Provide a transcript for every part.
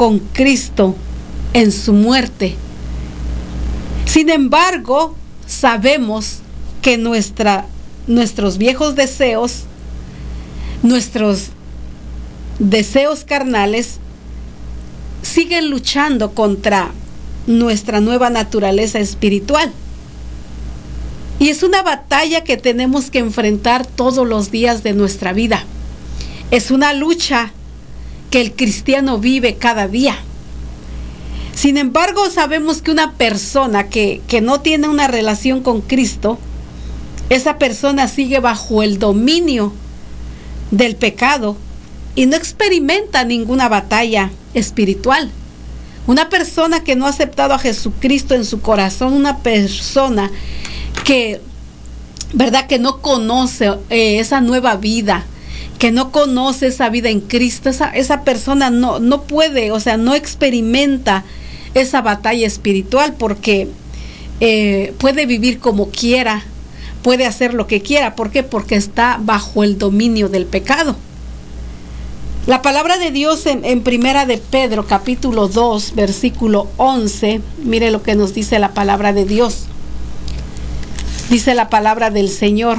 con Cristo en su muerte. Sin embargo, sabemos que nuestros viejos deseos, nuestros deseos carnales, siguen luchando contra nuestra nueva naturaleza espiritual. Y es una batalla que tenemos que enfrentar todos los días de nuestra vida. Es una lucha que el cristiano vive cada día. Sin embargo, sabemos que una persona que no tiene una relación con Cristo, esa persona sigue bajo el dominio del pecado y no experimenta ninguna batalla espiritual. Una persona que no ha aceptado a Jesucristo en su corazón, una persona que, ¿verdad?, que no conoce esa nueva vida, que no conoce esa vida en Cristo, esa persona no puede, o sea, no experimenta esa batalla espiritual, porque puede vivir como quiera, puede hacer lo que quiera. ¿Por qué? Porque está bajo el dominio del pecado. La palabra de Dios en Primera de Pedro, capítulo 2, versículo 11, mire lo que nos dice la palabra de Dios. Dice la palabra del Señor.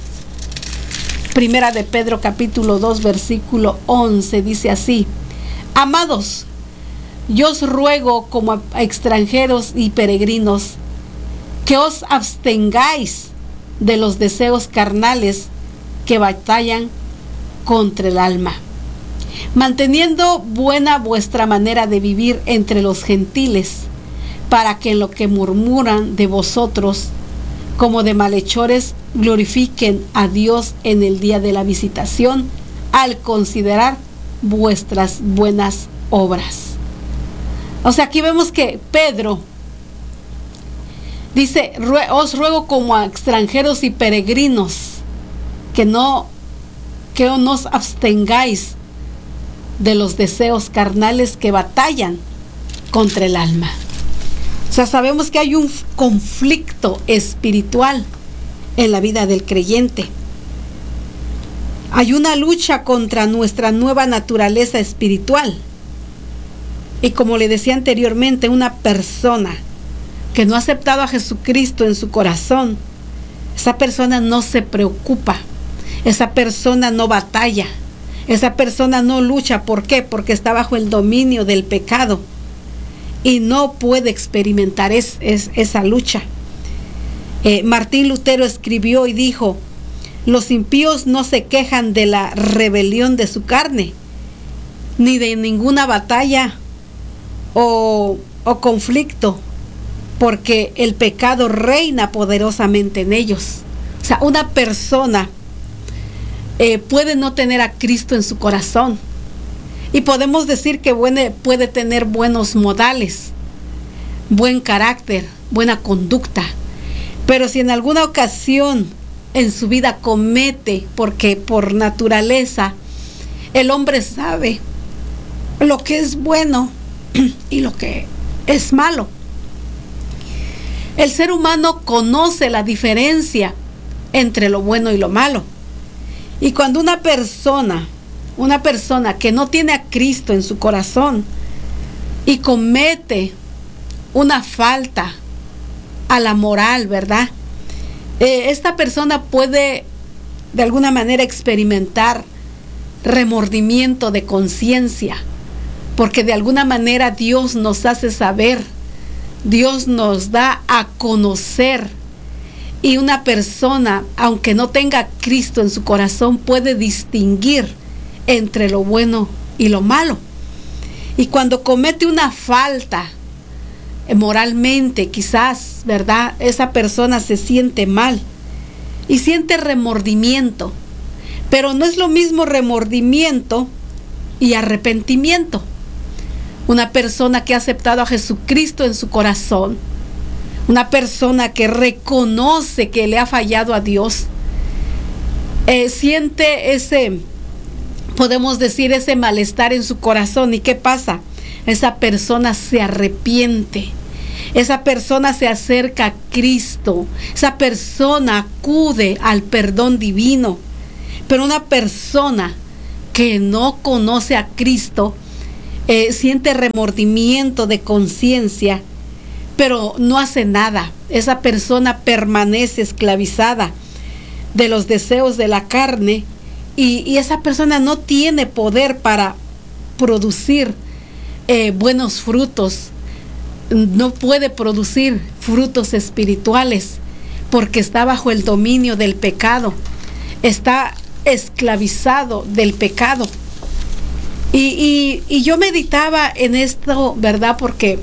Primera de Pedro, capítulo 2, versículo 11, dice así: Amados, yo os ruego como a extranjeros y peregrinos, que os abstengáis de los deseos carnales que batallan contra el alma, manteniendo buena vuestra manera de vivir entre los gentiles, para que en lo que murmuran de vosotros, como de malhechores, glorifiquen a Dios en el día de la visitación, al considerar vuestras buenas obras. O sea, aquí vemos que Pedro dice: os ruego como a extranjeros y peregrinos, que os abstengáis de los deseos carnales que batallan contra el alma. O sea, sabemos que hay un conflicto espiritual en la vida del creyente. Hay una lucha contra nuestra nueva naturaleza espiritual. Y como le decía anteriormente, una persona que no ha aceptado a Jesucristo en su corazón, esa persona no se preocupa, esa persona no batalla, esa persona no lucha. ¿Por qué? Porque está bajo el dominio del pecado y no puede experimentar esa lucha. Martín Lutero escribió y dijo: los impíos no se quejan de la rebelión de su carne, ni de ninguna batalla o conflicto, porque el pecado reina poderosamente en ellos. O sea, una persona puede no tener a Cristo en su corazón, y podemos decir que puede tener buenos modales, buen carácter, buena conducta, pero si en alguna ocasión en su vida comete, porque por naturaleza el hombre sabe lo que es bueno y lo que es malo. El ser humano conoce la diferencia entre lo bueno y lo malo. Y cuando una persona que no tiene a Cristo en su corazón y comete una falta a la moral, ¿verdad? Esta persona puede de alguna manera experimentar remordimiento de conciencia, porque de alguna manera Dios nos hace saber, Dios nos da a conocer, y una persona, aunque no tenga a Cristo en su corazón, puede distinguir entre lo bueno y lo malo. Y cuando comete una falta moralmente, quizás, ¿verdad?, esa persona se siente mal y siente remordimiento, pero no es lo mismo remordimiento y arrepentimiento. Una persona que ha aceptado a Jesucristo en su corazón, una persona que reconoce que le ha fallado a Dios, siente podemos decir, ese malestar en su corazón. ¿Y qué pasa? Esa persona se arrepiente, esa persona se acerca a Cristo, esa persona acude al perdón divino. Pero una persona que no conoce a Cristo, siente remordimiento de conciencia, pero no hace nada. Esa persona permanece esclavizada de los deseos de la carne y esa persona no tiene poder para producir buenos frutos, no puede producir frutos espirituales porque está bajo el dominio del pecado, está esclavizado del pecado. Y yo meditaba en esto, ¿verdad? Porque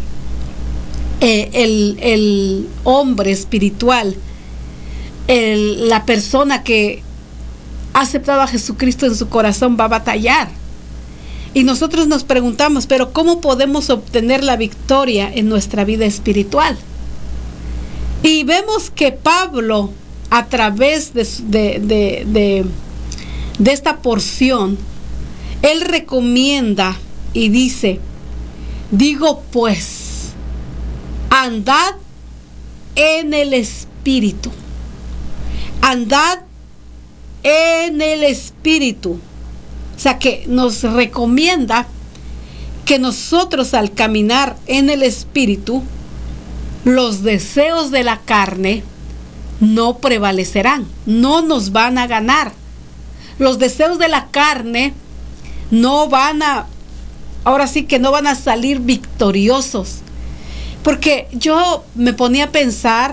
el hombre espiritual, la persona que ha aceptado a Jesucristo en su corazón va a batallar. Y nosotros nos preguntamos, pero ¿cómo podemos obtener la victoria en nuestra vida espiritual? Y vemos que Pablo, a través de esta porción, él recomienda y dice: digo pues, andad en el Espíritu. Andad en el Espíritu. O sea, que nos recomienda que nosotros, al caminar en el Espíritu, los deseos de la carne no prevalecerán, no nos van a ganar. Los deseos de la carne no van a, ahora sí que no van a salir victoriosos. Porque yo me ponía a pensar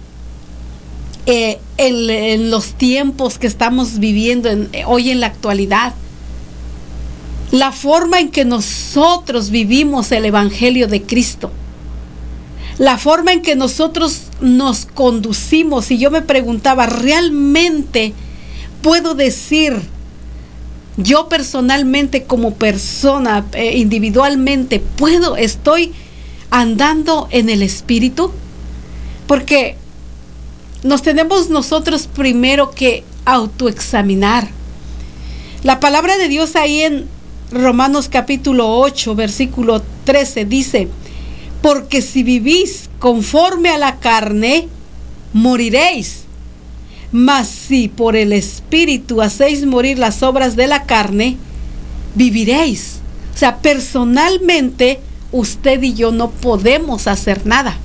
en los tiempos que estamos viviendo hoy en la actualidad. La forma en que nosotros vivimos el Evangelio de Cristo. La forma en que nosotros nos conducimos. Y yo me preguntaba, ¿realmente puedo decir, yo personalmente como persona, individualmente, estoy andando en el Espíritu? Porque nos tenemos nosotros primero que autoexaminar. La palabra de Dios ahí en Romanos capítulo 8, versículo 13 dice: porque si vivís conforme a la carne, moriréis. Mas si por el Espíritu hacéis morir las obras de la carne, viviréis. O sea, personalmente, usted y yo no podemos hacer nada.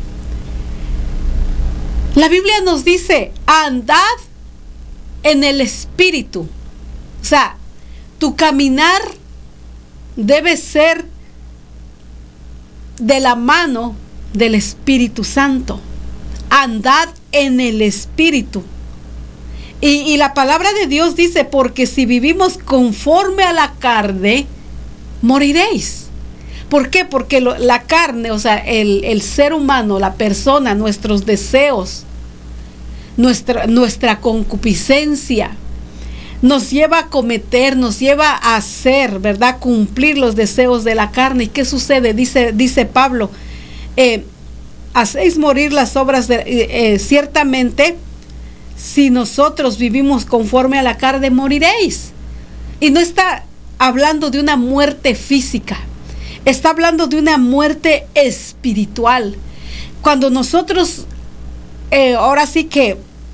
La Biblia nos dice: andad en el Espíritu. O sea, tu caminar debe ser de la mano del Espíritu Santo. Andad en el Espíritu. Y la palabra de Dios dice: porque si vivimos conforme a la carne, moriréis. ¿Por qué? Porque la carne, o sea, el ser humano, la persona, nuestros deseos, nuestra concupiscencia, nos lleva a cometer, nos lleva a hacer, ¿verdad? Cumplir los deseos de la carne. ¿Y qué sucede? Dice Pablo, hacéis morir las obras ciertamente, si nosotros vivimos conforme a la carne, moriréis. Y no está hablando de una muerte física, está hablando de una muerte espiritual. Cuando nosotros, ahora sí que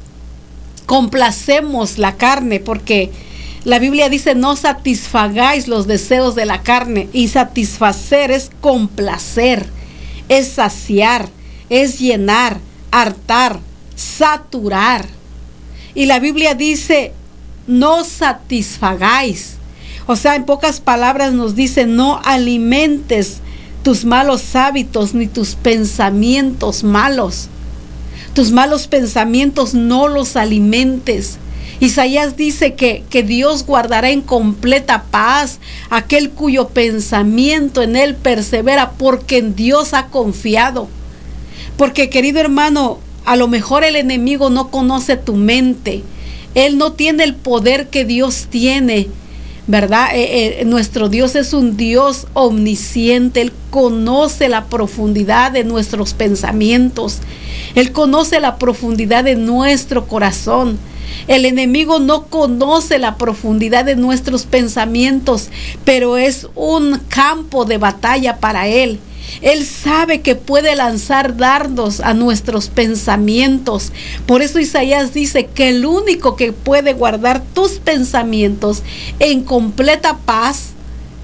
complacemos la carne, porque la Biblia dice: no satisfagáis los deseos de la carne. Y satisfacer es complacer, es saciar, es llenar, hartar, saturar. Y la Biblia dice: no satisfagáis. O sea, en pocas palabras nos dice: no alimentes tus malos hábitos ni tus pensamientos malos. Tus malos pensamientos no los alimentes. Isaías dice que Dios guardará en completa paz aquel cuyo pensamiento en él persevera, porque en Dios ha confiado. Porque, querido hermano, a lo mejor el enemigo no conoce tu mente. Él no tiene el poder que Dios tiene, ¿verdad? Nuestro Dios es un Dios omnisciente. Él conoce la profundidad de nuestros pensamientos. Él conoce la profundidad de nuestro corazón. El enemigo no conoce la profundidad de nuestros pensamientos, pero es un campo de batalla para él. Él sabe que puede lanzar dardos a nuestros pensamientos. Por eso Isaías dice que el único que puede guardar tus pensamientos en completa paz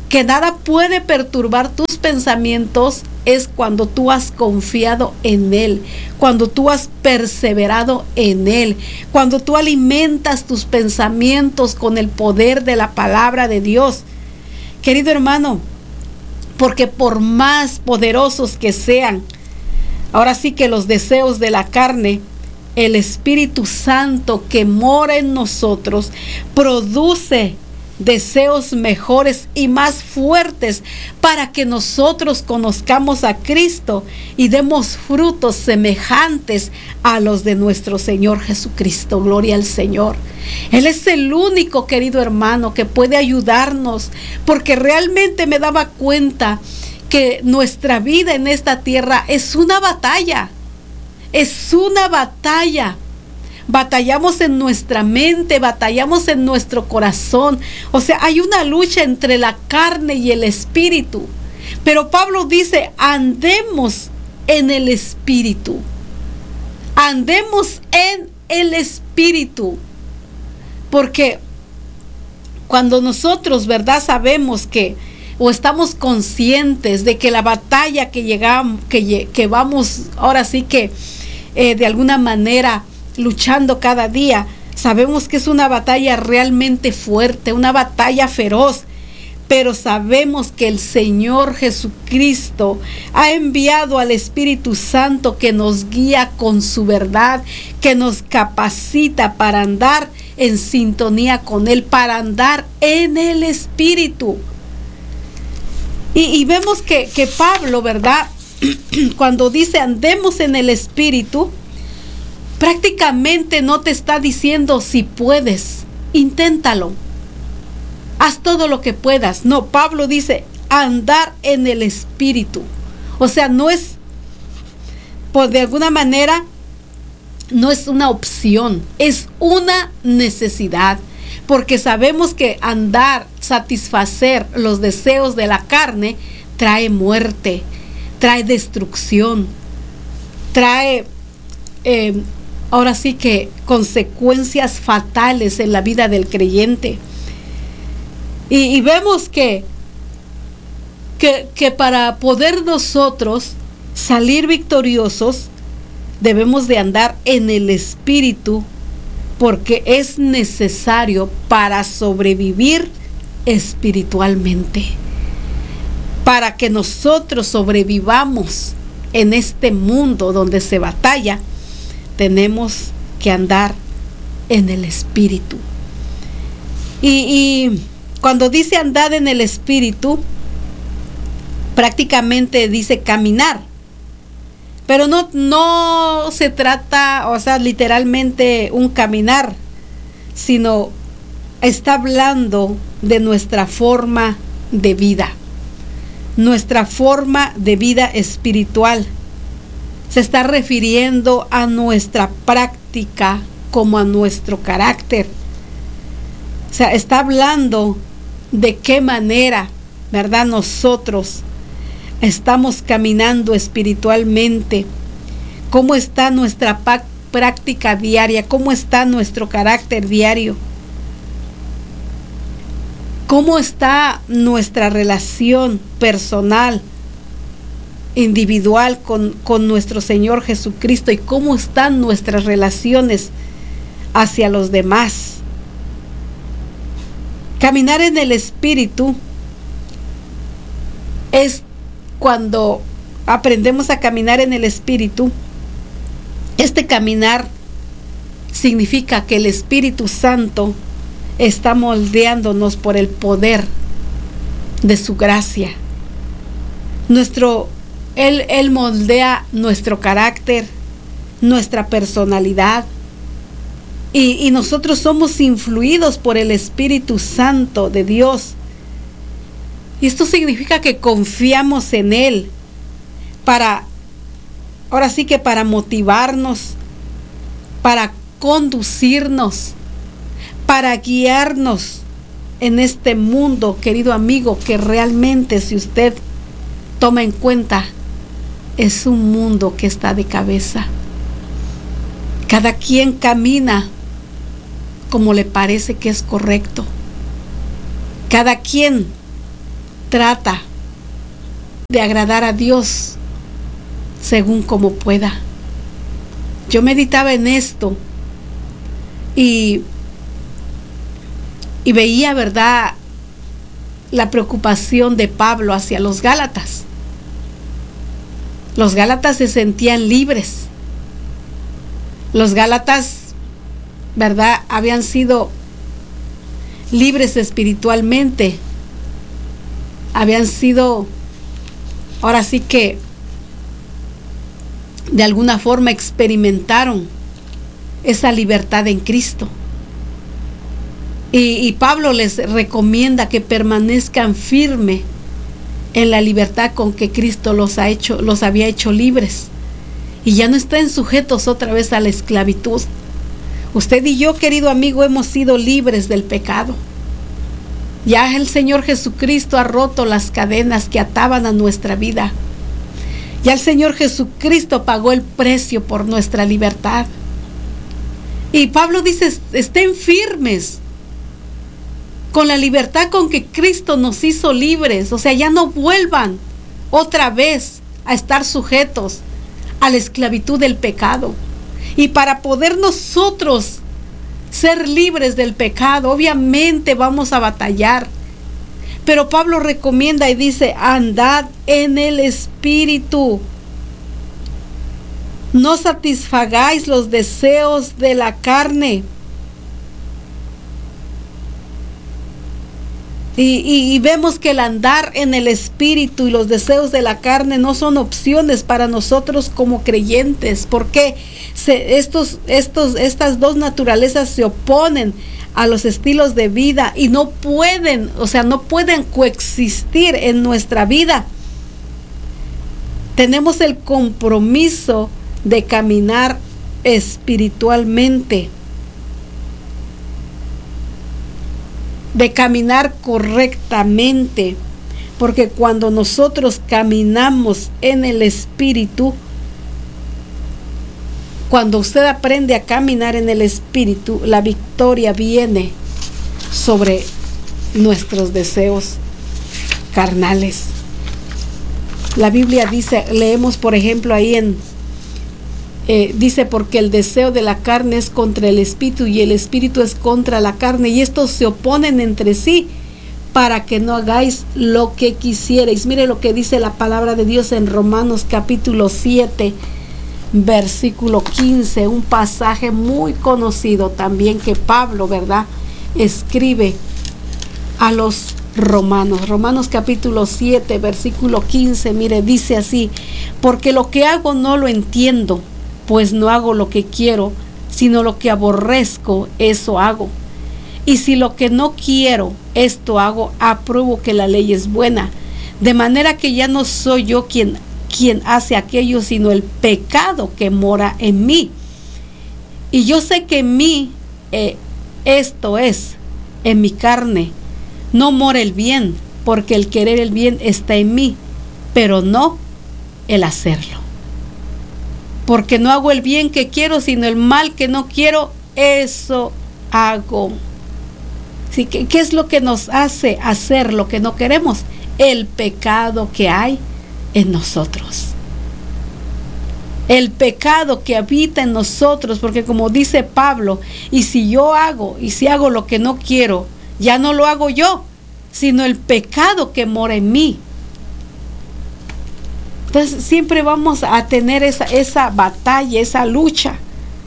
que nada puede perturbar tus pensamientos, es cuando tú has confiado en Él, cuando tú has perseverado en Él, cuando tú alimentas tus pensamientos con el poder de la palabra de Dios. Querido hermano, porque por más poderosos que sean, ahora sí que los deseos de la carne, el Espíritu Santo que mora en nosotros produce deseos mejores y más fuertes para que nosotros conozcamos a Cristo y demos frutos semejantes a los de nuestro Señor Jesucristo. Gloria al Señor. Él es el único, querido hermano, que puede ayudarnos, porque realmente me daba cuenta que nuestra vida en esta tierra es una batalla. Es una batalla. Batallamos en nuestra mente, batallamos en nuestro corazón. O sea, hay una lucha entre la carne y el espíritu. Pero Pablo dice, andemos en el espíritu. Andemos en el espíritu. Porque cuando nosotros, ¿verdad?, sabemos que, o estamos conscientes de que la batalla que vamos, ahora sí que de alguna manera luchando cada día, sabemos que es una batalla realmente fuerte, una batalla feroz, pero sabemos que el Señor Jesucristo ha enviado al Espíritu Santo que nos guía con su verdad, que nos capacita para andar en sintonía con Él, para andar en el Espíritu. Y vemos que Pablo, ¿verdad?, cuando dice andemos en el Espíritu, prácticamente no te está diciendo si puedes, inténtalo, haz todo lo que puedas. No, Pablo dice andar en el Espíritu. O sea, no es, pues de alguna manera, no es una opción, es una necesidad. Porque sabemos que andar, satisfacer los deseos de la carne, trae muerte, trae destrucción, trae ahora sí que consecuencias fatales en la vida del creyente. Y vemos que para poder nosotros salir victoriosos, debemos de andar en el Espíritu, porque es necesario para sobrevivir espiritualmente. Para que nosotros sobrevivamos en este mundo donde se batalla, tenemos que andar en el Espíritu. Y cuando dice andar en el Espíritu, prácticamente dice caminar. Pero no se trata, o sea, literalmente un caminar, sino está hablando de nuestra forma de vida, nuestra forma de vida espiritual. Se está refiriendo a nuestra práctica como a nuestro carácter. O sea, está hablando de qué manera, ¿verdad?, nosotros estamos caminando espiritualmente, cómo está nuestra práctica diaria, cómo está nuestro carácter diario, cómo está nuestra relación personal, individual con nuestro Señor Jesucristo, y cómo están nuestras relaciones hacia los demás. Caminar en el Espíritu es cuando aprendemos a caminar en el Espíritu. Este caminar significa que el Espíritu Santo está moldeándonos por el poder de su gracia. Él moldea nuestro carácter, nuestra personalidad, y nosotros somos influidos por el Espíritu Santo de Dios. Y esto significa que confiamos en Él ahora sí que para motivarnos, para conducirnos, para guiarnos en este mundo, querido amigo, que realmente, si usted toma en cuenta, es un mundo que está de cabeza. Cada quien camina como le parece que es correcto. Cada quien trata de agradar a Dios según como pueda. Yo meditaba en esto y veía, ¿verdad?, la preocupación de Pablo hacia los Gálatas. Los Gálatas se sentían libres. Los Gálatas, ¿verdad?, habían sido libres espiritualmente. Habían sido, ahora sí que, de alguna forma experimentaron esa libertad en Cristo. Y Pablo les recomienda que permanezcan firmes en la libertad con que Cristo los había hecho libres. Y ya no estén sujetos otra vez a la esclavitud. Usted y yo, querido amigo, hemos sido libres del pecado. Ya el Señor Jesucristo ha roto las cadenas que ataban a nuestra vida. Ya el Señor Jesucristo pagó el precio por nuestra libertad. Y Pablo dice, estén firmes con la libertad con que Cristo nos hizo libres. O sea, ya no vuelvan otra vez a estar sujetos a la esclavitud del pecado. Y para poder nosotros ser libres del pecado, obviamente vamos a batallar. Pero Pablo recomienda y dice, andad en el Espíritu. No satisfagáis los deseos de la carne. Y vemos que el andar en el Espíritu y los deseos de la carne no son opciones para nosotros como creyentes, porque estas dos naturalezas se oponen a los estilos de vida y no pueden coexistir en nuestra vida. Tenemos el compromiso de caminar espiritualmente, de caminar correctamente, porque cuando nosotros caminamos en el Espíritu, cuando usted aprende a caminar en el Espíritu, la victoria viene sobre nuestros deseos carnales. La Biblia dice, leemos por ejemplo ahí dice, porque el deseo de la carne es contra el Espíritu y el Espíritu es contra la carne, y estos se oponen entre sí para que no hagáis lo que quisierais. Mire lo que dice la palabra de Dios en Romanos capítulo 7, versículo 15, un pasaje muy conocido también que Pablo, ¿verdad?, escribe a los romanos. Romanos capítulo 7, versículo 15, mire, dice así, porque lo que hago no lo entiendo, pues no hago lo que quiero, sino lo que aborrezco, eso hago. Y si lo que no quiero, esto hago, apruebo que la ley es buena. De manera que ya no soy yo quien hace aquello, sino el pecado que mora en mí. Y yo sé que en mí, esto es, en mi carne, no mora el bien, porque el querer el bien está en mí, pero no el hacerlo. Porque no hago el bien que quiero, sino el mal que no quiero, eso hago. ¿Sí? ¿Qué es lo que nos hace hacer lo que no queremos? El pecado que hay en nosotros. El pecado que habita en nosotros, porque como dice Pablo, y si hago lo que no quiero, ya no lo hago yo, sino el pecado que mora en mí. Entonces siempre vamos a tener esa batalla, esa lucha.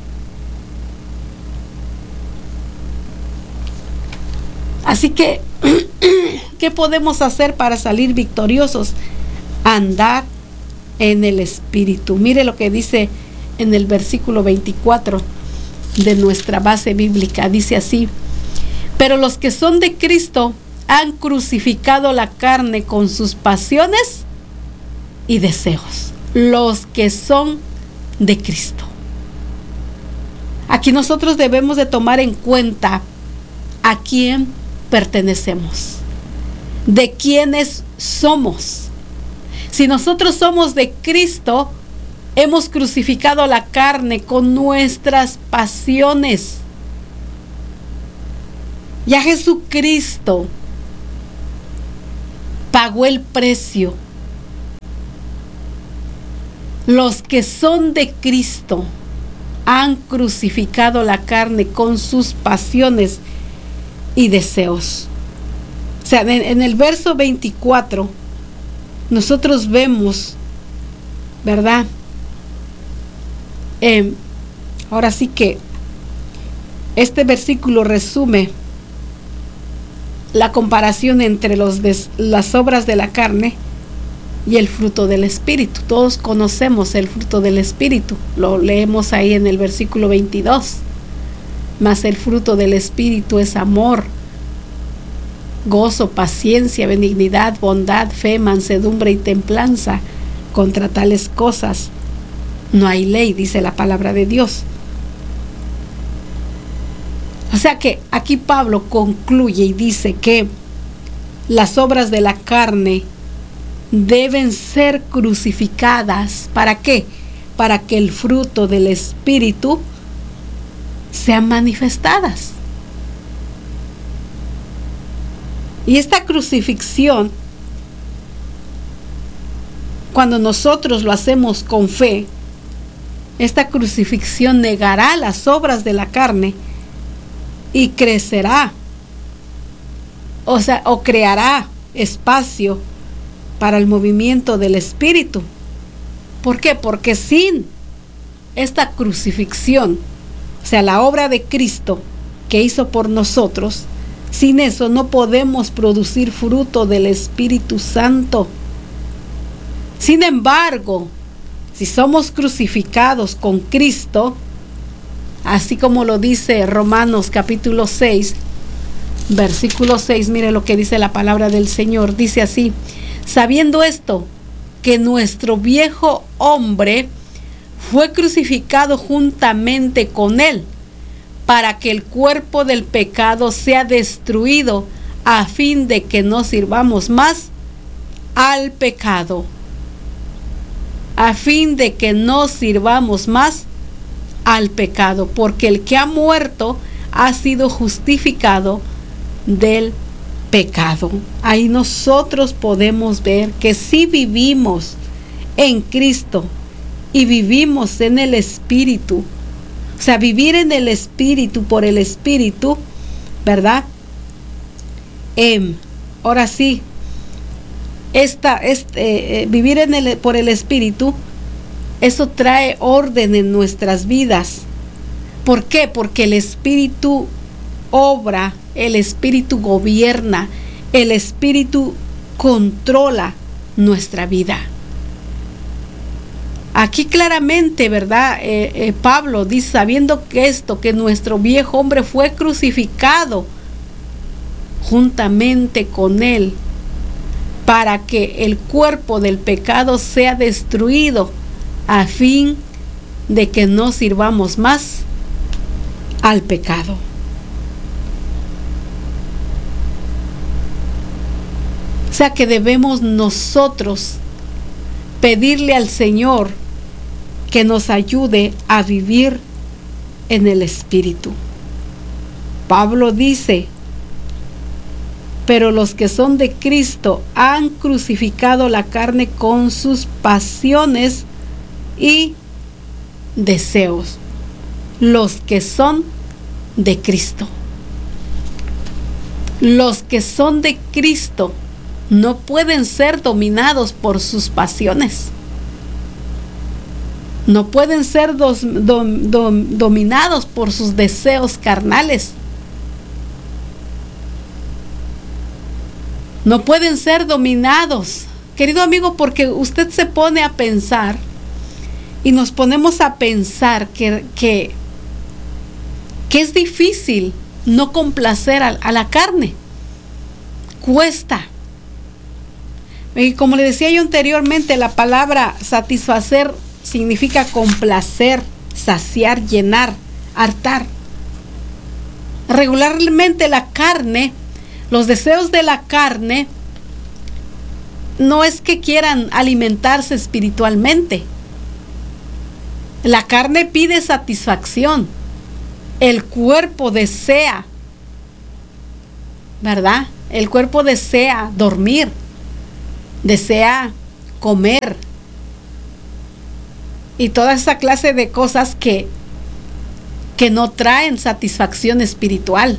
Así que, ¿qué podemos hacer para salir victoriosos? Andar en el Espíritu. Mire lo que dice en el versículo 24 de nuestra base bíblica. Dice así, pero los que son de Cristo han crucificado la carne con sus pasiones y deseos. Los que son de Cristo. Aquí nosotros debemos de tomar en cuenta a quién pertenecemos, de quiénes somos. Si nosotros somos de Cristo, hemos crucificado la carne con nuestras pasiones. Ya Jesucristo pagó el precio. Los que son de Cristo han crucificado la carne con sus pasiones y deseos. O sea, en el verso 24, nosotros vemos, ¿verdad? Ahora sí que este versículo resume la comparación entre las obras de la carne y el fruto del Espíritu. Todos conocemos el fruto del Espíritu, lo leemos ahí en el versículo 22. Mas el fruto del Espíritu es amor, gozo, paciencia, benignidad, bondad, fe, mansedumbre y templanza. Contra tales cosas no hay ley, dice la palabra de Dios. O sea que aquí Pablo concluye y dice que las obras de la carne deben ser crucificadas. ¿Para qué? Para que el fruto del Espíritu sean manifestadas. Y esta crucifixión, cuando nosotros lo hacemos con fe, esta crucifixión negará las obras de la carne y crecerá, o creará espacio para el movimiento del Espíritu. ¿Por qué? Porque sin esta crucifixión, o sea, la obra de Cristo que hizo por nosotros, sin eso no podemos producir fruto del Espíritu Santo. Sin embargo, si somos crucificados con Cristo, así como lo dice Romanos capítulo 6, versículo 6, mire lo que dice la palabra del Señor. Dice así: sabiendo esto, que nuestro viejo hombre fue crucificado juntamente con él, para que el cuerpo del pecado sea destruido, a fin de que no sirvamos más al pecado. A fin de que no sirvamos más al pecado, porque el que ha muerto ha sido justificado del pecado. Ahí nosotros podemos ver que si vivimos en Cristo y vivimos en el Espíritu, o sea, vivir en el Espíritu, por el Espíritu, ¿verdad? Ahora sí, vivir por el Espíritu, eso trae orden en nuestras vidas. ¿Por qué? Porque el Espíritu obra, el Espíritu gobierna, el Espíritu controla nuestra vida. Aquí claramente, ¿verdad? Pablo dice, sabiendo que nuestro viejo hombre fue crucificado juntamente con él, para que el cuerpo del pecado sea destruido, a fin de que no sirvamos más al pecado. O sea que debemos nosotros pedirle al Señor que nos ayude a vivir en el Espíritu. Pablo dice: pero los que son de Cristo han crucificado la carne con sus pasiones y deseos. Los que son de Cristo. Los que son de Cristo no pueden ser dominados por sus pasiones. No pueden ser dominados por sus deseos carnales. No pueden ser dominados, querido amigo, porque usted se pone a pensar y nos ponemos a pensar que es difícil no complacer a la carne. Cuesta. Y como le decía yo anteriormente, la palabra satisfacer significa complacer, saciar, llenar, hartar. Regularmente la carne, los deseos de la carne, no es que quieran alimentarse espiritualmente. La carne pide satisfacción. El cuerpo desea, ¿verdad? El cuerpo desea dormir, desea comer y toda esa clase de cosas que no traen satisfacción espiritual.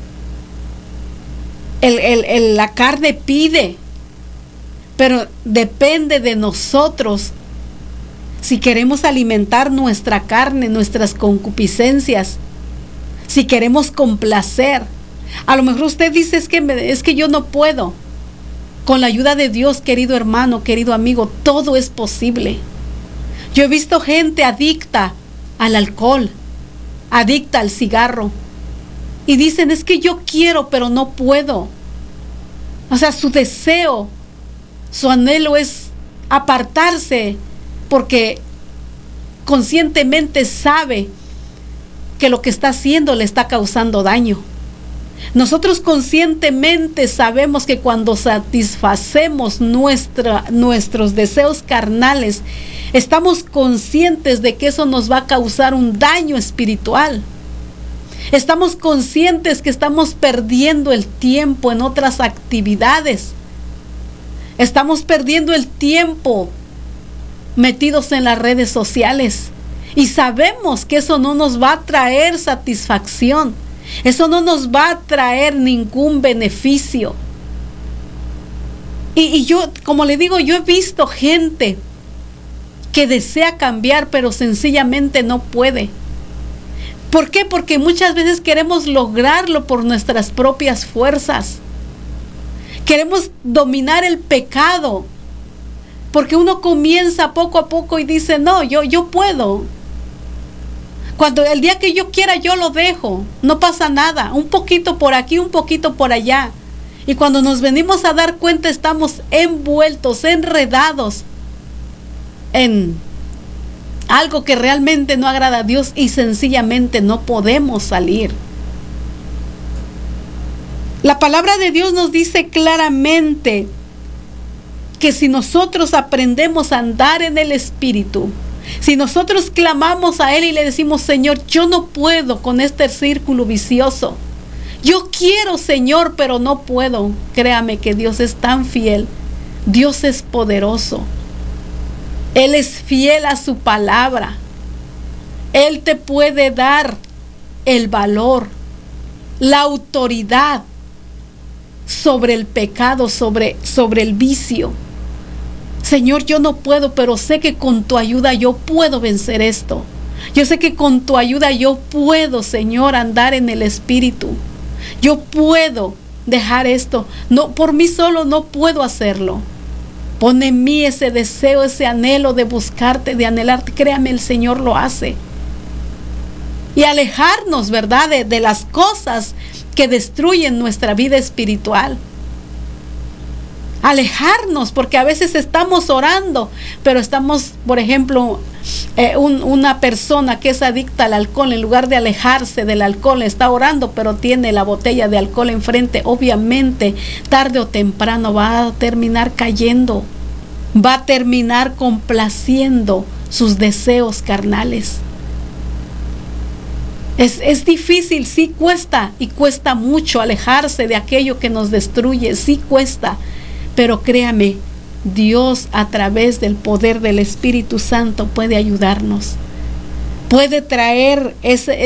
La carne pide, pero depende de nosotros si queremos alimentar nuestra carne, nuestras concupiscencias, si queremos complacer. A lo mejor usted dice, es que yo no puedo. Con la ayuda de Dios, querido hermano, querido amigo, todo es posible. Yo he visto gente adicta al alcohol, adicta al cigarro, y dicen, es que yo quiero, pero no puedo. O sea, su deseo, su anhelo es apartarse, porque conscientemente sabe que lo que está haciendo le está causando daño. Nosotros conscientemente sabemos que cuando satisfacemos nuestros deseos carnales, estamos conscientes de que eso nos va a causar un daño espiritual. Estamos conscientes que estamos perdiendo el tiempo en otras actividades. Estamos perdiendo el tiempo metidos en las redes sociales. Y sabemos que eso no nos va a traer satisfacción. Eso no nos va a traer ningún beneficio. Y yo, como le digo, yo he visto gente que desea cambiar, pero sencillamente no puede. ¿Por qué? Porque muchas veces queremos lograrlo por nuestras propias fuerzas. Queremos dominar el pecado. Porque uno comienza poco a poco y dice, no, yo puedo. Cuando el día que yo quiera, yo lo dejo. No pasa nada. Un poquito por aquí, un poquito por allá. Y cuando nos venimos a dar cuenta, estamos envueltos, enredados en algo que realmente no agrada a Dios y sencillamente no podemos salir. La palabra de Dios nos dice claramente que si nosotros aprendemos a andar en el Espíritu, si nosotros clamamos a Él y le decimos, Señor, yo no puedo con este círculo vicioso. Yo quiero, Señor, pero no puedo. Créame que Dios es tan fiel. Dios es poderoso. Él es fiel a su palabra. Él te puede dar el valor, la autoridad sobre el pecado, sobre el vicio. Señor, yo no puedo, pero sé que con tu ayuda yo puedo vencer esto. Yo sé que con tu ayuda yo puedo, Señor, andar en el Espíritu. Yo puedo dejar esto. No, por mí solo no puedo hacerlo. Pon en mí ese deseo, ese anhelo de buscarte, de anhelarte. Créame, el Señor lo hace. Y alejarnos, ¿verdad?, de las cosas que destruyen nuestra vida espiritual. Alejarnos, porque a veces estamos orando, pero estamos, por ejemplo, una persona que es adicta al alcohol, en lugar de alejarse del alcohol, está orando, pero tiene la botella de alcohol enfrente. Obviamente, tarde o temprano va a terminar cayendo, va a terminar complaciendo sus deseos carnales. Es difícil, sí cuesta, y cuesta mucho alejarse de aquello que nos destruye, sí cuesta. Pero créame, Dios a través del poder del Espíritu Santo puede ayudarnos. Puede traer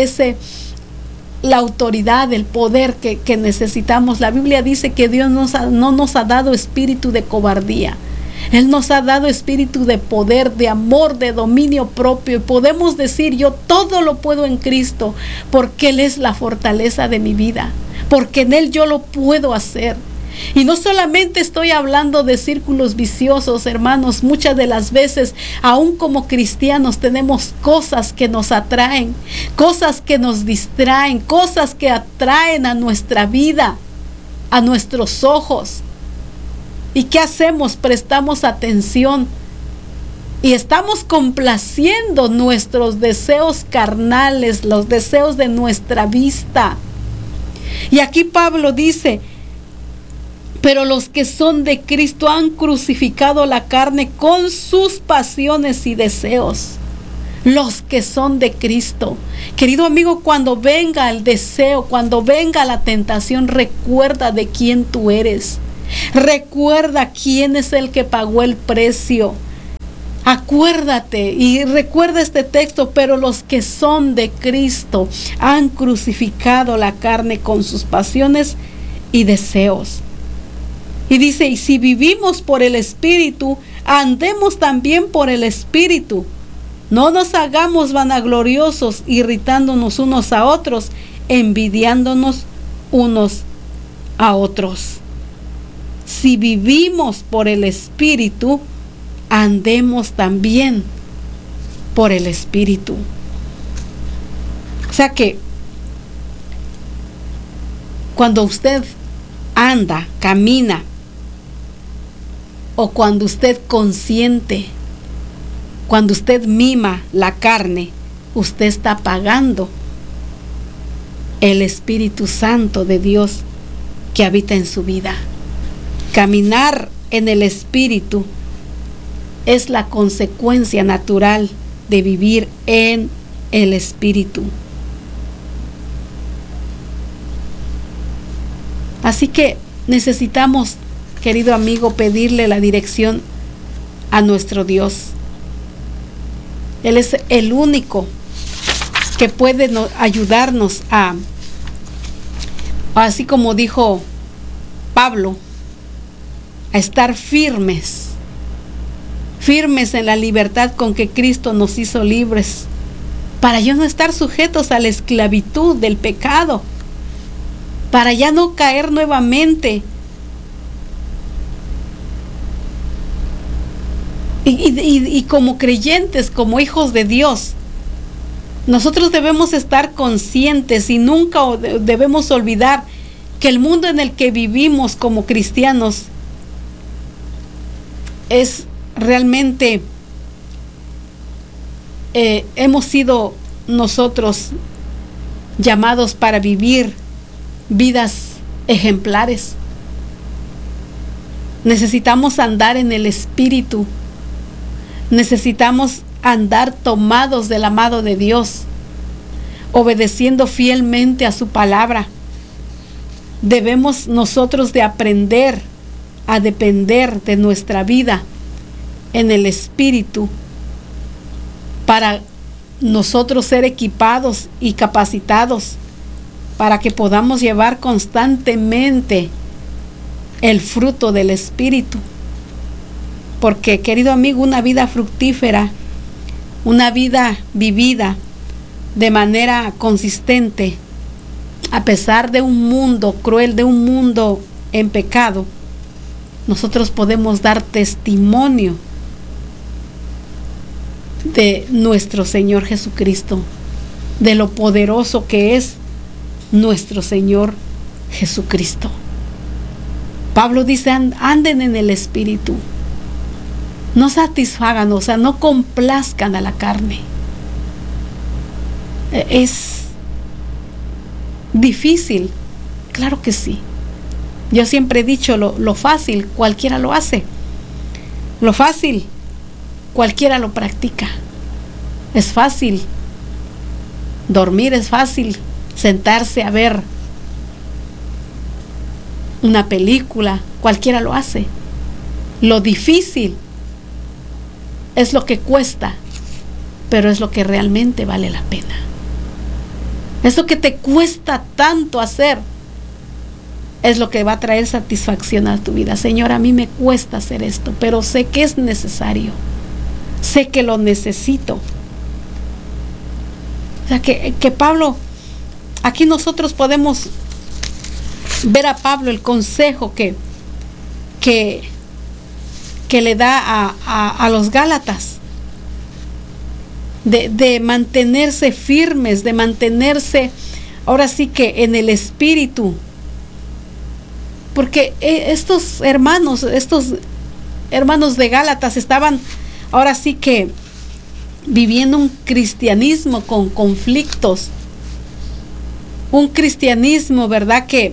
la autoridad, el poder que necesitamos. La Biblia dice que Dios no nos ha dado espíritu de cobardía. Él nos ha dado espíritu de poder, de amor, de dominio propio. Y podemos decir, yo todo lo puedo en Cristo, porque Él es la fortaleza de mi vida. Porque en Él yo lo puedo hacer. Y no solamente estoy hablando de círculos viciosos, hermanos. Muchas de las veces, aún como cristianos, tenemos cosas que nos atraen, cosas que nos distraen, cosas que atraen a nuestra vida, a nuestros ojos. ¿Y qué hacemos? Prestamos atención y estamos complaciendo nuestros deseos carnales, los deseos de nuestra vista. Y aquí Pablo dice, pero los que son de Cristo han crucificado la carne con sus pasiones y deseos. Los que son de Cristo. Querido amigo, cuando venga el deseo, cuando venga la tentación, recuerda de quién tú eres. Recuerda quién es el que pagó el precio. Acuérdate y recuerda este texto, pero los que son de Cristo han crucificado la carne con sus pasiones y deseos. Y dice, y si vivimos por el Espíritu, andemos también por el Espíritu. No nos hagamos vanagloriosos, irritándonos unos a otros, envidiándonos unos a otros. Si vivimos por el Espíritu, andemos también por el Espíritu. O sea que cuando usted anda, camina, o cuando usted consiente, cuando usted mima la carne, usted está pagando el Espíritu Santo de Dios que habita en su vida. Caminar en el Espíritu es la consecuencia natural de vivir en el Espíritu. Así que necesitamos, querido amigo, pedirle la dirección a nuestro Dios. Él es el único que puede ayudarnos así como dijo Pablo, a estar firmes en la libertad con que Cristo nos hizo libres, para ya no estar sujetos a la esclavitud del pecado, para ya no caer nuevamente. Y como creyentes, como hijos de Dios, nosotros debemos estar conscientes y nunca debemos olvidar que el mundo en el que vivimos como cristianos es realmente, hemos sido nosotros llamados para vivir vidas ejemplares. Necesitamos andar en el Espíritu. Necesitamos andar tomados del amado de Dios, obedeciendo fielmente a su palabra. Debemos nosotros de aprender a depender de nuestra vida en el Espíritu para nosotros ser equipados y capacitados para que podamos llevar constantemente el fruto del Espíritu. Porque, querido amigo, una vida fructífera, una vida vivida de manera consistente, a pesar de un mundo cruel, de un mundo en pecado, nosotros podemos dar testimonio de nuestro Señor Jesucristo, de lo poderoso que es nuestro Señor Jesucristo. Pablo dice, anden en el Espíritu. No satisfagan, o sea, no complazcan a la carne. Es difícil, claro que sí. Yo siempre he dicho, lo fácil, cualquiera lo hace. Lo fácil, cualquiera lo practica. Es fácil dormir, es fácil sentarse a ver una película, cualquiera lo hace. Lo difícil es lo que cuesta, pero es lo que realmente vale la pena. Es lo que te cuesta tanto hacer, es lo que va a traer satisfacción a tu vida. Señor, a mí me cuesta hacer esto, pero sé que es necesario, sé que lo necesito. O sea, que Pablo, aquí nosotros podemos ver a Pablo el consejo que le da a los Gálatas de mantenerse firmes, de mantenerse ahora sí que en el Espíritu, porque estos hermanos de Gálatas estaban ahora sí que viviendo un cristianismo con conflictos, un cristianismo, ¿verdad? Que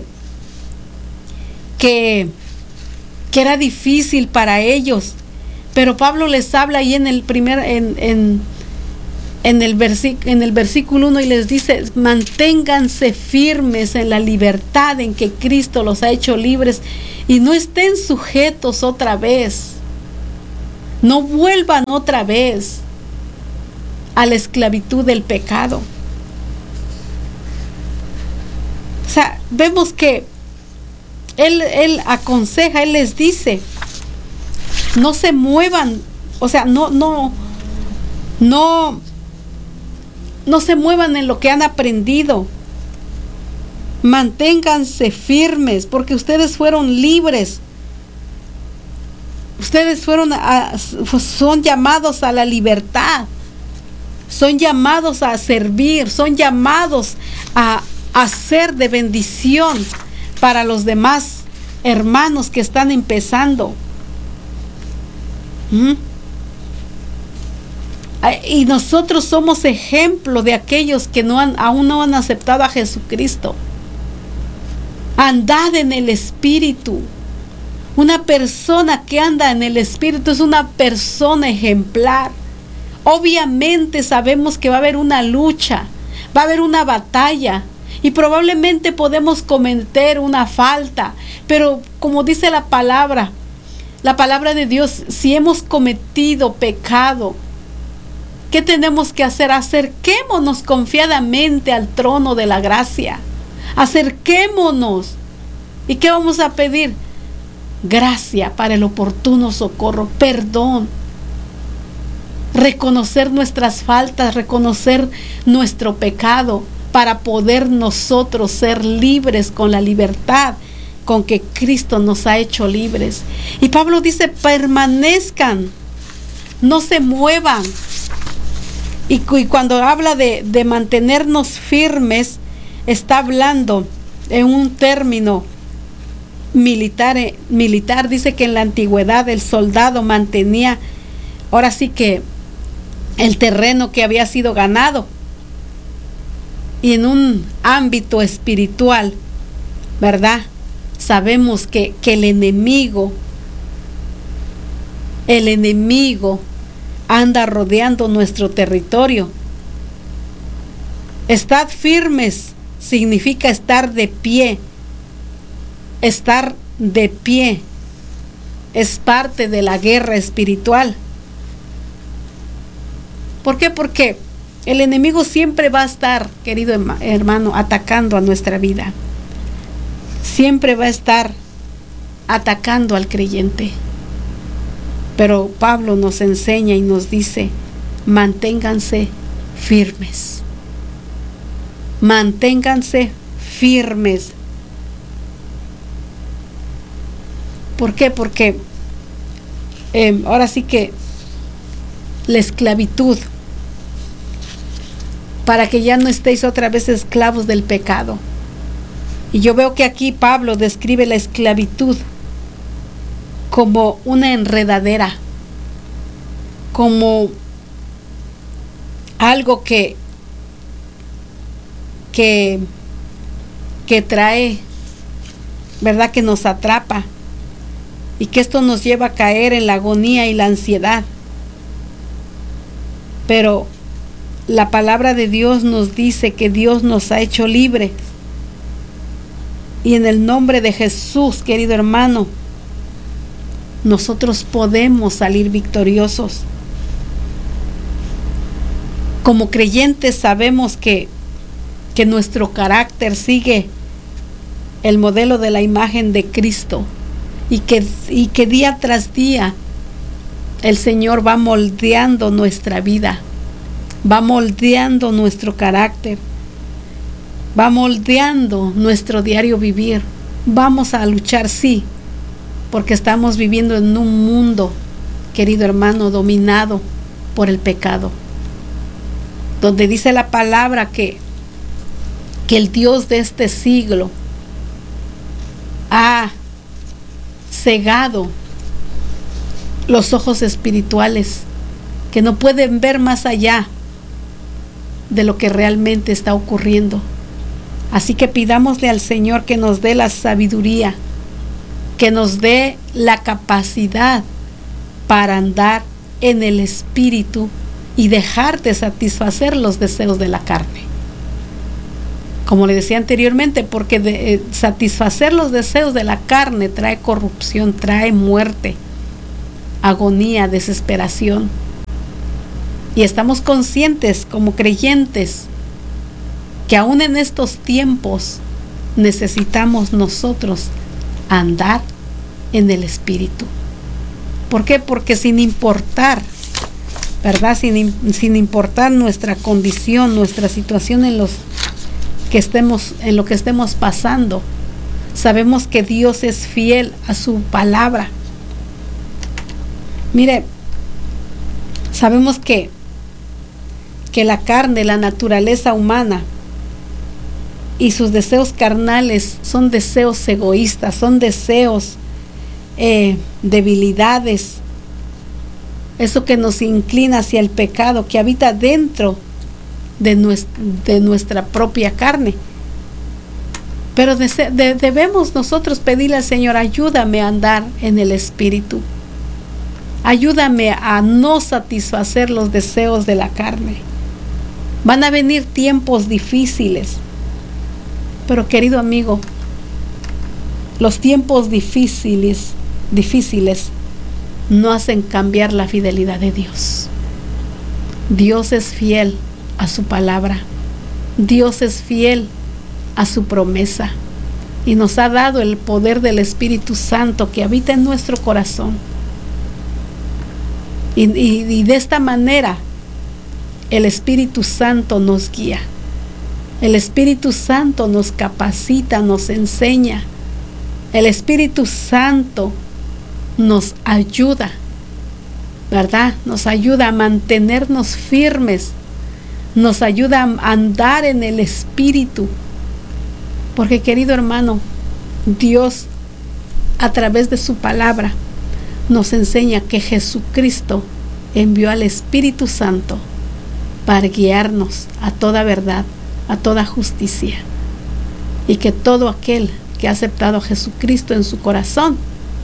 era difícil para ellos, pero Pablo les habla ahí en en el versículo 1 y les dice: manténganse firmes en la libertad en que Cristo los ha hecho libres y no estén sujetos otra vez. No vuelvan otra vez a la esclavitud del pecado. O sea, vemos que Él aconseja, Él les dice: no se muevan, o sea, no se muevan en lo que han aprendido. Manténganse firmes, porque ustedes fueron libres. Ustedes son llamados a la libertad. Son llamados a servir, son llamados a ser de bendición para los demás hermanos que están empezando. Y nosotros somos ejemplo de aquellos que aún no han aceptado a Jesucristo. Andad en el Espíritu. Una persona que anda en el Espíritu es una persona ejemplar. Obviamente sabemos que va a haber una lucha, va a haber una batalla y probablemente podemos cometer una falta, pero como dice la palabra de Dios, si hemos cometido pecado, ¿qué tenemos que hacer? Acerquémonos confiadamente al trono de la gracia. Acerquémonos. ¿Y qué vamos a pedir? Gracia para el oportuno socorro, perdón. Reconocer nuestras faltas, reconocer nuestro pecado para poder nosotros ser libres con la libertad con que Cristo nos ha hecho libres. Y Pablo dice: permanezcan, no se muevan. Y cuando habla de mantenernos firmes, está hablando en un término militar. Dice que en la antigüedad el soldado mantenía, ahora sí que, el terreno que había sido ganado. Y en un ámbito espiritual, ¿verdad? Sabemos que el enemigo anda rodeando nuestro territorio. Estad firmes significa estar de pie. Estar de pie es parte de la guerra espiritual. ¿Por qué? Porque el enemigo siempre va a estar, querido hermano, atacando a nuestra vida. Siempre va a estar atacando al creyente. Pero Pablo nos enseña y nos dice: manténganse firmes. Manténganse firmes. ¿Por qué? Porque ahora sí que la esclavitud, para que ya no estéis otra vez esclavos del pecado. Y yo veo que aquí Pablo describe la esclavitud como una enredadera, como algo que trae, ¿verdad?, que nos atrapa, y que esto nos lleva a caer en la agonía y la ansiedad. Pero la palabra de Dios nos dice que Dios nos ha hecho libres. Y en el nombre de Jesús, querido hermano, nosotros podemos salir victoriosos. Como creyentes sabemos que nuestro carácter sigue el modelo de la imagen de Cristo, y que día tras día el Señor va moldeando nuestra vida, va moldeando nuestro carácter, va moldeando nuestro diario vivir. Vamos a luchar, sí, porque estamos viviendo en un mundo, querido hermano, dominado por el pecado, donde dice la palabra que el Dios de este siglo ha cegado los ojos espirituales, que no pueden ver más allá de lo que realmente está ocurriendo. Así que pidámosle al Señor que nos dé la sabiduría, que nos dé la capacidad para andar en el Espíritu y dejar de satisfacer los deseos de la carne. Como le decía anteriormente, porque satisfacer los deseos de la carne trae corrupción, trae muerte, agonía, desesperación. Y estamos conscientes como creyentes que aún en estos tiempos necesitamos nosotros andar en el Espíritu. ¿Por qué? Porque sin importar, ¿verdad? Sin importar nuestra condición, nuestra situación en lo que estemos pasando, sabemos que Dios es fiel a su palabra. Mire, sabemos que la carne, la naturaleza humana y sus deseos carnales son deseos egoístas, son deseos, debilidades, eso que nos inclina hacia el pecado, que habita dentro de nuestra propia carne. Pero debemos nosotros pedirle al Señor: ayúdame a andar en el Espíritu, ayúdame a no satisfacer los deseos de la carne. Van a venir tiempos difíciles, pero querido amigo, los tiempos difíciles no hacen cambiar la fidelidad de Dios. Dios es fiel a su palabra. Dios es fiel a su promesa y nos ha dado el poder del Espíritu Santo que habita en nuestro corazón. Y de esta manera el Espíritu Santo nos guía. El Espíritu Santo nos capacita, nos enseña. El Espíritu Santo nos ayuda, ¿verdad? Nos ayuda a mantenernos firmes, nos ayuda a andar en el Espíritu. Porque, querido hermano, Dios a través de su palabra nos enseña que Jesucristo envió al Espíritu Santo para guiarnos a toda verdad, a toda justicia, y que todo aquel que ha aceptado a Jesucristo en su corazón,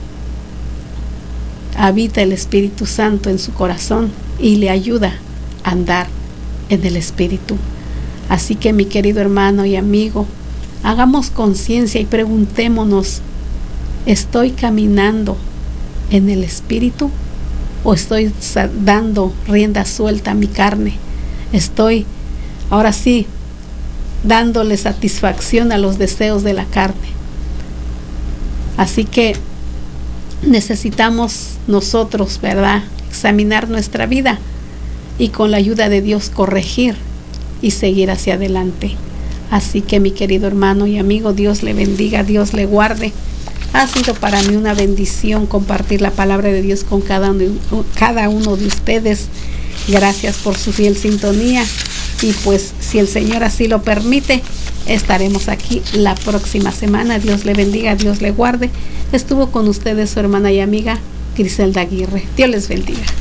habita el Espíritu Santo en su corazón y le ayuda a andar en el Espíritu. Así que, mi querido hermano y amigo, hagamos conciencia y preguntémonos: ¿estoy caminando en el Espíritu o estoy dando rienda suelta a mi carne? Estoy, ahora sí, dándole satisfacción a los deseos de la carne. Así que necesitamos nosotros, ¿verdad?, examinar nuestra vida y con la ayuda de Dios corregir y seguir hacia adelante. Así que, mi querido hermano y amigo, Dios le bendiga, Dios le guarde. Ha sido para mí una bendición compartir la palabra de Dios con cada uno de ustedes. Gracias por su fiel sintonía. Y pues, si el Señor así lo permite, estaremos aquí la próxima semana. Dios le bendiga, Dios le guarde. Estuvo con ustedes su hermana y amiga Griselda Aguirre. Dios les bendiga.